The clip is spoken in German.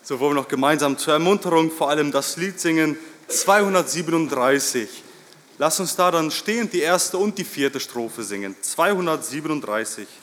So wollen wir noch gemeinsam zur Ermunterung vor allem das Lied singen, 237. Lass uns da dann stehend die erste und die vierte Strophe singen. 237.